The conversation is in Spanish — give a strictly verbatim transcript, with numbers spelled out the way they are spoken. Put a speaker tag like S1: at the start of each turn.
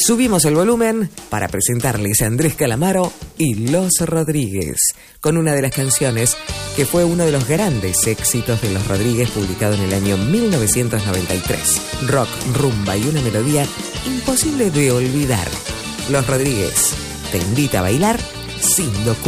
S1: Subimos el volumen para presentarles a Andrés Calamaro y Los Rodríguez, con una de las canciones que fue uno de los grandes éxitos de Los Rodríguez, publicado en el año mil novecientos noventa y tres. Rock, rumba y una melodía imposible de olvidar. Los Rodríguez te invita a bailar sin documentos.